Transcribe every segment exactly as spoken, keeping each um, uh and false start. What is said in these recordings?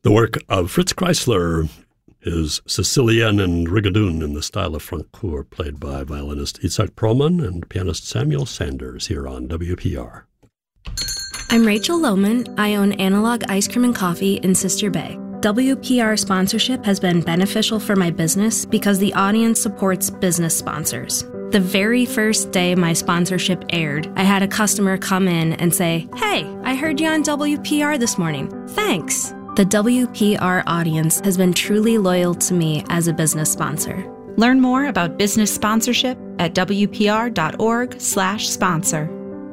The work of Fritz Kreisler is Sicilian and Rigadoon in the style of Francoeur, played by violinist Itzhak Perlman and pianist Samuel Sanders here on W P R. I'm Rachel Lohman. I own Analog Ice Cream and Coffee in Sister Bay. W P R sponsorship has been beneficial for my business because the audience supports business sponsors. The very first day my sponsorship aired, I had a customer come in and say, "Hey, I heard you on W P R this morning. Thanks." The W P R audience has been truly loyal to me as a business sponsor. Learn more about business sponsorship at W P R dot org slash sponsor.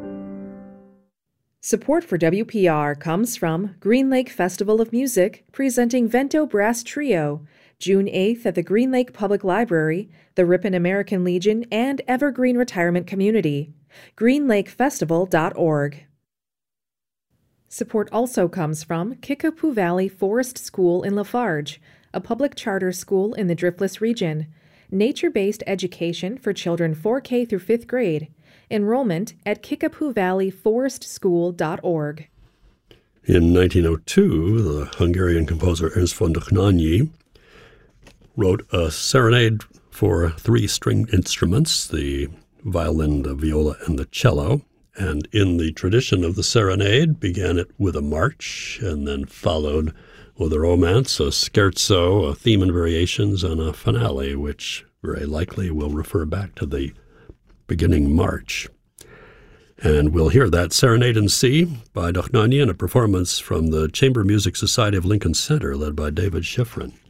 Support for W P R comes from Green Lake Festival of Music, presenting Vento Brass Trio, June eighth at the Green Lake Public Library, the Ripon American Legion, and Evergreen Retirement Community. green lake festival dot org. Support also comes from Kickapoo Valley Forest School in Lafarge, a public charter school in the Driftless region. Nature-based education for children four K through fifth grade. Enrollment at kickapoo valley forest school dot org. In nineteen oh two, the Hungarian composer Ernst von Dohnányi wrote a serenade for three string instruments, the violin, the viola, and the cello. And in the tradition of the serenade, began it with a march and then followed with a romance, a scherzo, a theme and variations, and a finale, which very likely will refer back to the beginning march. And we'll hear that Serenade in C by Dohnányi in a performance from the Chamber Music Society of Lincoln Center, led by David Schifrin.